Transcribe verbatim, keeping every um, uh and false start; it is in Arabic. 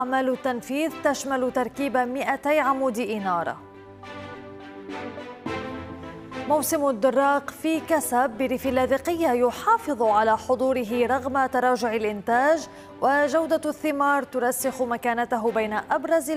أعمال التنفيذ تشمل تركيب مئتي عمود إنارة. موسم الدراق في كسب بريف اللاذقية يحافظ على حضوره رغم تراجع الإنتاج، وجودة الثمار ترسخ مكانته بين أبرز